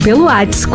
Pelo WhatsApp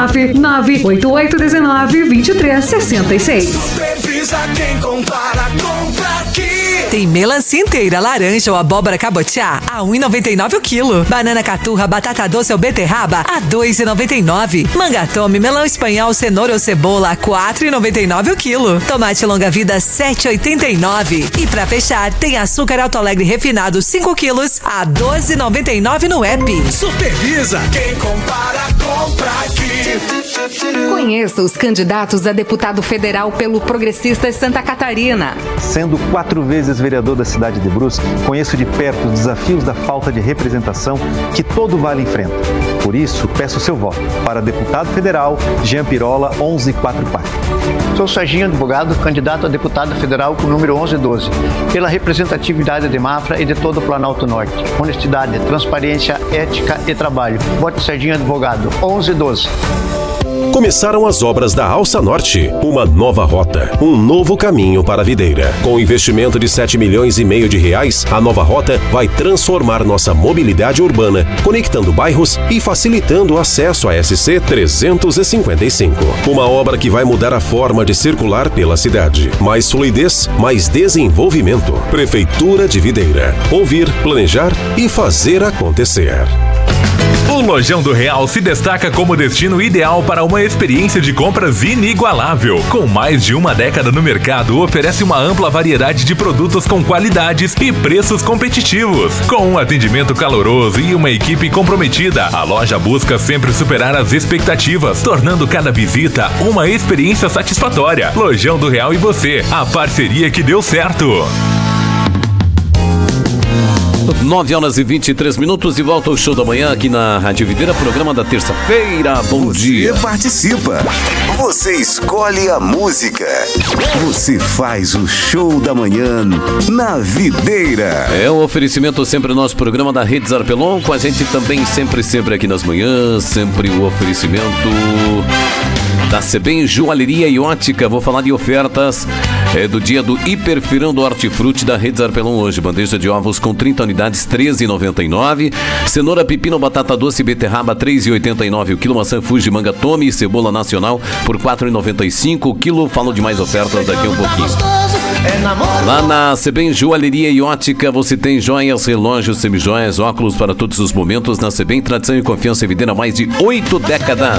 499-8819-2366. Supervisa quem compara, compra aqui. Tem melancia inteira, laranja ou abóbora cabotiá a 1,99 o quilo. Banana caturra, batata doce ou beterraba a 2,99. Manga tome, melão espanhol, cenoura ou cebola a 4,99 o quilo. Tomate longa vida 7,89. E pra fechar, tem açúcar Alto Alegre refinado 5 quilos a 12,99 no app. Supervisa quem compara, compra aqui. Conheça os candidatos a deputado federal pelo Progressistas Santa Catarina. Sendo 4 vezes vereador da cidade de Brusque, conheço de perto os desafios da falta de representação que todo vale enfrenta. Por isso, peço seu voto para deputado federal Jean Pirola 1144. Sou Serginho Advogado, candidato a deputado federal com o número 1112, pela representatividade de Mafra e de todo o Planalto Norte. Honestidade, transparência, ética e trabalho. Vote Serginho Advogado 1112. Começaram as obras da Alça Norte, uma nova rota, um novo caminho para a Videira. Com investimento de 7,5 milhões de reais, a nova rota vai transformar nossa mobilidade urbana, conectando bairros e facilitando o acesso à SC 355. Uma obra que vai mudar a forma de circular pela cidade. Mais fluidez, mais desenvolvimento. Prefeitura de Videira. Ouvir, planejar e fazer acontecer. O Lojão do Real se destaca como destino ideal para uma experiência de compras inigualável. Com mais de uma década no mercado, oferece uma ampla variedade de produtos com qualidades e preços competitivos. Com um atendimento caloroso e uma equipe comprometida, a loja busca sempre superar as expectativas, tornando cada visita uma experiência satisfatória. Lojão do Real e você, a parceria que deu certo. 9h23, de volta ao Show da Manhã aqui na Rádio Videira, programa da terça-feira. Bom dia. Você participa. Você escolhe a música. Você faz o Show da Manhã na Videira. É um oferecimento sempre no nosso programa da Rede Zarpelon, com a gente também sempre aqui nas manhãs, sempre o oferecimento da Sebem Joalheria e Ótica. Vou falar de ofertas do dia do Hiperfeirão do Hortifruti da Rede Zarpelon hoje. Bandeja de ovos com 30 unidades, R$13,99. Cenoura, pepino, batata doce e beterraba, R$3,89 o quilo. Maçã Fuji, manga tome e cebola nacional por R$4,95 o quilo. Falo de mais ofertas daqui a um pouquinho. Lá na Sebem Joalheria e Ótica você tem joias, relógios, semijoias, óculos para todos os momentos. Na Sebem, tradição e confiança evidente há mais de 8 décadas.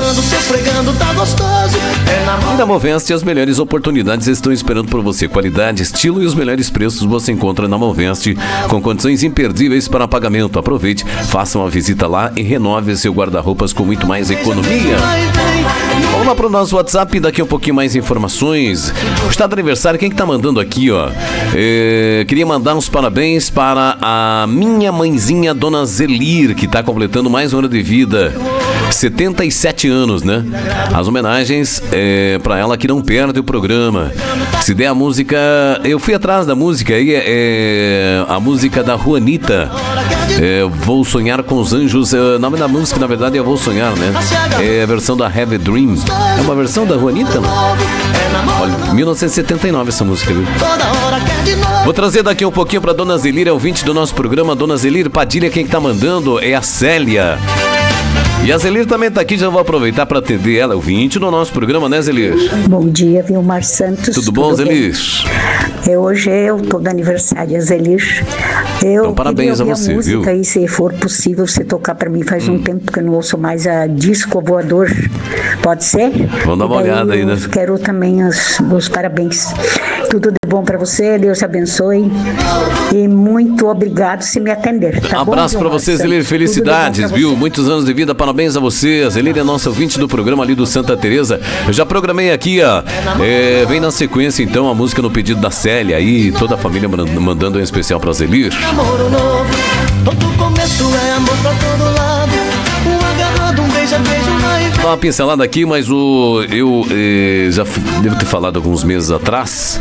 E na Moveste, as melhores oportunidades estão esperando por você. Qualidade, estilo e os melhores preços você encontra na Moveste, com condições imperdíveis para pagamento. Aproveite, faça uma visita lá e renove seu guarda-roupas com muito mais economia. Vamos lá para o nosso WhatsApp, daqui a um pouquinho mais informações. O estado de aniversário, quem que tá mandando aqui, ó? Queria mandar uns parabéns para a minha mãezinha, Dona Zelir, que tá completando mais um ano de vida. 77 anos, né? As homenagens pra ela que não perde o programa. Se der a música, eu fui atrás da música aí, a música da Juanita, Vou Sonhar com os Anjos. O nome da música, na verdade, é Vou Sonhar, né? É a versão da Have a Dream. É uma versão da Juanita, né? Olha, 1979 essa música, viu? Vou trazer daqui um pouquinho pra Dona Zelir, é ouvinte do nosso programa. Dona Zelir Padilha, quem que tá mandando é a Célia. E a Zelir também tá aqui, já vou aproveitar para atender ela, ouvinte do nosso programa, né, Zelir? Bom dia, Vilmar Santos. Tudo bom, Zelir? Hoje eu tô de aniversário, Zelir. Então, parabéns a você, música, viu? E se for possível, você tocar para mim. Faz um tempo que eu não ouço mais a Disco Voador. Pode ser? Vamos dar uma olhada aí, né? Quero também os parabéns. Tudo de bom para você, Deus te abençoe. E muito obrigado se me atender. Tá abraço para você, Zelir. Felicidades, viu? Muitos anos de vida, parabéns a você. A Zelir é nossa ouvinte do programa ali do Santa Teresa. Eu já programei aqui, ó. Vem na sequência, então, a música no pedido da Célia aí. Toda a família mandando um especial pra Zelir. Namoro novo, todo começo é amor pra todo lado. Um agarrado, um beijo Dá uma pincelada aqui, mas eu já devo ter falado alguns meses atrás.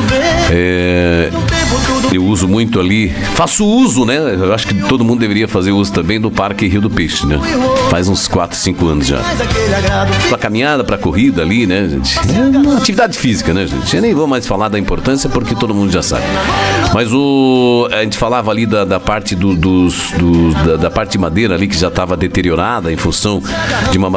Eu uso muito ali, faço uso, né? Eu acho que todo mundo deveria fazer uso também do Parque Rio do Peixe, né? Faz uns 4, 5 anos já. Pra caminhada, pra corrida ali, né, gente? É uma atividade física, né, gente? Eu nem vou mais falar da importância porque todo mundo já sabe. Mas a gente falava ali da parte da parte de madeira ali que já estava deteriorada em função de uma